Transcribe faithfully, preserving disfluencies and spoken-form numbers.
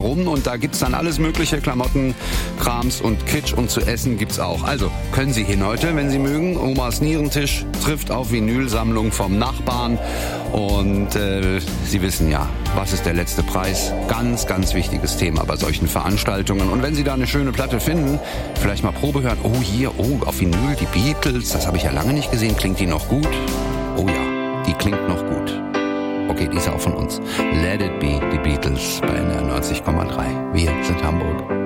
rum und da gibt's dann alles mögliche, Klamotten, Krams und Kitsch und zu essen gibt's auch. Also können Sie hin heute, wenn Sie mögen. Omas Nierentisch trifft auf Vinylsammlung vom Nachbarn und äh, Sie wissen ja, was ist der letzte Preis? Ganz, ganz wichtiges Thema bei solchen Veranstaltungen. Und wenn Sie da eine schöne Platte finden, vielleicht mal Probe hören. Oh, hier, oh, auf Vinyl, die Beatles, das habe ich ja lange nicht gesehen. Klingt die noch gut? Oh ja, die klingt noch gut. Okay, die ist auch von uns. Let It Be, die Beatles bei N R neunzig Komma drei. Wir sind Hamburg.